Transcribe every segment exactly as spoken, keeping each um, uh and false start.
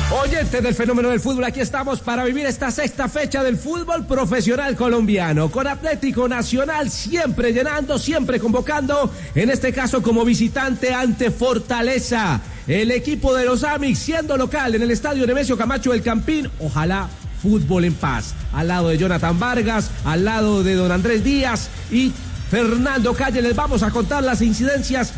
Oyentes del fenómeno del fútbol, aquí estamos para vivir esta sexta fecha del fútbol profesional colombiano, con Atlético Nacional siempre llenando, siempre convocando, en este caso como visitante ante Fortaleza. El equipo de los Amix siendo local en el estadio Nemesio Camacho del Campín, ojalá fútbol en paz, al lado de Jonathan Vargas, al lado de don Andrés Díaz y Fernando Calle. Les vamos a contar las incidencias.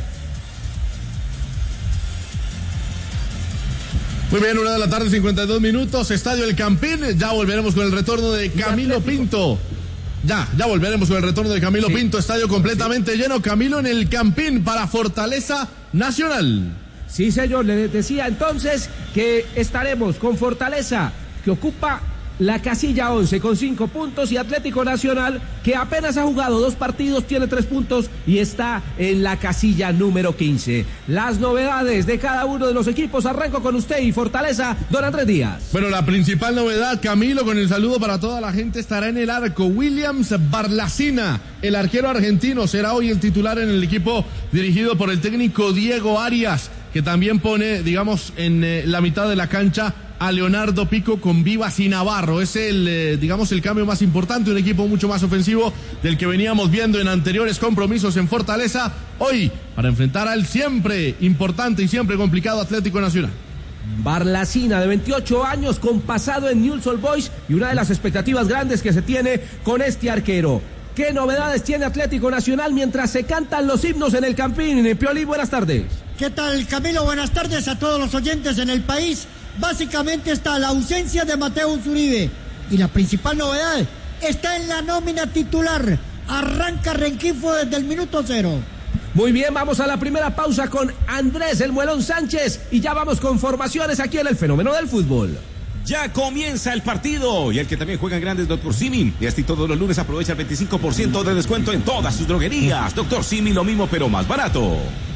Muy bien, una de la tarde, cincuenta y dos minutos, Estadio El Campín. Ya volveremos con el retorno de Camilo Pinto. Ya, ya volveremos con el retorno de Camilo sí. Pinto. Estadio completamente sí. lleno. Camilo en el Campín para Fortaleza Nacional. Sí, señor, le decía entonces que estaremos con Fortaleza, que ocupa la casilla once con cinco puntos, y Atlético Nacional, que apenas ha jugado dos partidos, tiene tres puntos y está en la casilla número quince. Las novedades de cada uno de los equipos, arranco con usted y Fortaleza, don Andrés Díaz. Bueno, la principal novedad, Camilo, con el saludo para toda la gente, estará en el arco Williams Barlacina, el arquero argentino, será hoy el titular en el equipo dirigido por el técnico Diego Arias, que también pone, digamos, en eh, la mitad de la cancha a Leonardo Pico con Vivas y Navarro. Es el, eh, digamos, el cambio más importante, un equipo mucho más ofensivo del que veníamos viendo en anteriores compromisos en Fortaleza, hoy para enfrentar al siempre importante y siempre complicado Atlético Nacional. Barlacina, de veintiocho años, con pasado en Newell's Old Boys, y una de las expectativas grandes que se tiene con este arquero. ¿Qué novedades tiene Atlético Nacional mientras se cantan los himnos en el Campín? Pioli, buenas tardes. ¿Qué tal, Camilo? Buenas tardes a todos los oyentes en el país. Básicamente está la ausencia de Mateus Uribe, y la principal novedad está en la nómina titular. Arranca Renquifo desde el minuto cero. Muy bien, vamos a la primera pausa con Andrés El Muelón Sánchez y ya vamos con formaciones aquí en el fenómeno del fútbol. Ya comienza el partido, y el que también juega en grandes, Doctor Simi. Y así todos los lunes aprovecha el veinticinco por ciento de descuento en todas sus droguerías. Doctor Simi, lo mismo pero más barato.